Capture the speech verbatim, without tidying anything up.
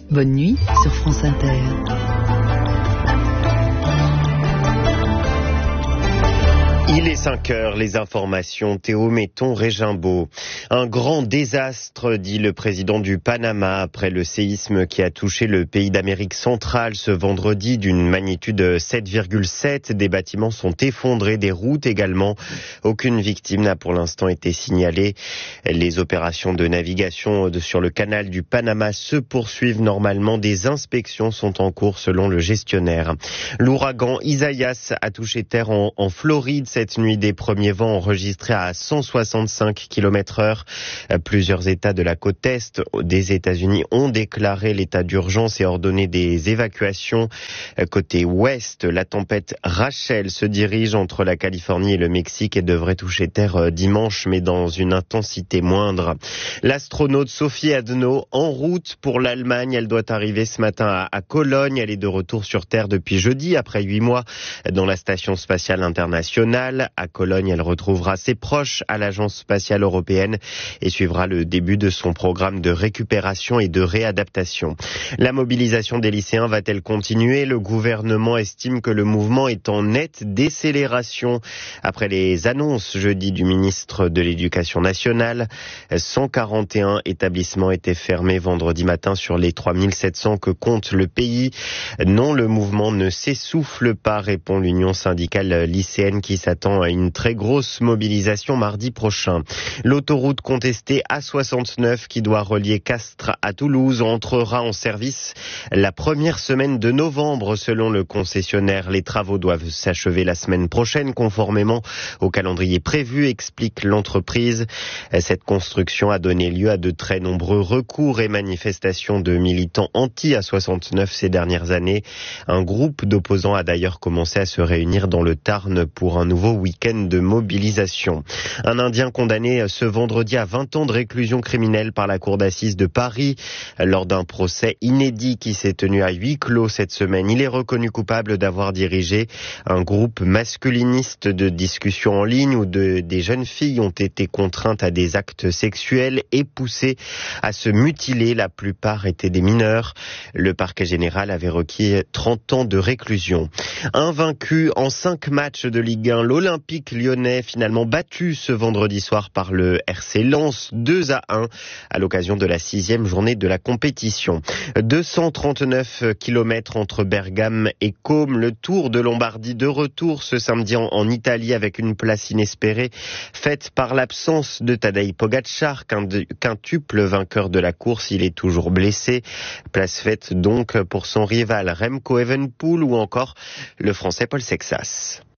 Bonne nuit sur France Inter. Il est cinq heures, les informations, Théo Metton, Régimbaud. Un grand désastre, dit le président du Panama, après le séisme qui a touché le pays d'Amérique centrale ce vendredi d'une magnitude sept virgule sept. Des bâtiments sont effondrés, des routes également. Aucune victime n'a pour l'instant été signalée. Les opérations de navigation sur le canal du Panama se poursuivent normalement. Des inspections sont en cours selon le gestionnaire. L'ouragan Isaias a touché terre en, en Floride cette nuit. Des premiers vents enregistrés à cent soixante-cinq kilomètres heure. Plusieurs États de la côte est des États-Unis ont déclaré l'état d'urgence et ordonné des évacuations. Côté ouest, la tempête Rachel se dirige entre la Californie et le Mexique et devrait toucher terre dimanche, mais dans une intensité moindre. L'astronaute Sophie Adno en route pour l'Allemagne. Elle doit arriver ce matin à, à Cologne. Elle est de retour sur Terre depuis jeudi, après huit mois dans la station spatiale internationale. À Cologne, elle retrouvera ses proches à l'Agence spatiale européenne et suivra le début de son programme de récupération et de réadaptation. La mobilisation des lycéens va-t-elle continuer ? Le gouvernement estime que le mouvement est en nette décélération. Après les annonces jeudi du ministre de l'Éducation nationale, cent quarante et un établissements étaient fermés vendredi matin sur les trois mille sept cents que compte le pays. Non, le mouvement ne s'essouffle pas, répond l'Union syndicale lycéenne qui s'attend à une très grosse mobilisation mardi prochain. L'autoroute contestée A soixante-neuf qui doit relier Castres à Toulouse entrera en service la première semaine de novembre selon le concessionnaire. Les travaux doivent s'achever la semaine prochaine conformément au calendrier prévu, explique l'entreprise. Cette construction a donné lieu à de très nombreux recours et manifestations de militants anti-A soixante-neuf ces dernières années. Un groupe d'opposants a d'ailleurs commencé à se réunir dans le Tarn pour un nouveau week-end de mobilisation. Un Indien condamné ce vendredi à vingt ans de réclusion criminelle par la cour d'assises de Paris lors d'un procès inédit qui s'est tenu à huis clos cette semaine. Il est reconnu coupable d'avoir dirigé un groupe masculiniste de discussion en ligne où de, des jeunes filles ont été contraintes à des actes sexuels et poussées à se mutiler. La plupart étaient des mineurs. Le parquet général avait requis trente ans de réclusion. Invaincu en cinq matchs de Ligue un, l'Olympique lyonnais finalement battu ce vendredi soir par le R C Lens deux à un à l'occasion de la sixième journée de la compétition. deux cent trente-neuf kilomètres entre Bergame et Côme. Le Tour de Lombardie de retour ce samedi en, en Italie avec une place inespérée faite par l'absence de Tadej Pogačar, quintuple vainqueur de la course. Il est toujours blessé. Place faite donc pour son rival Remco Evenepoel ou encore le Français Paul Sexas.